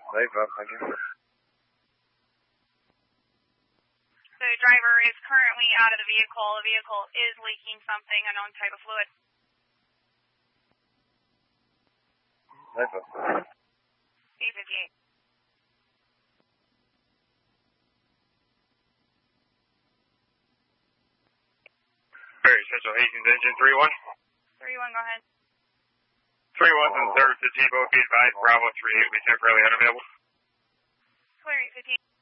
Thank you. The driver is currently out of the vehicle. The vehicle is leaking something, unknown type of fluid. Thank you. 858. Very Central Hastings Engine 3-1. 3-1, go ahead. 3-1 and third to Depot, be advised, Bravo 38, we temporarily unavailable. Clear 815.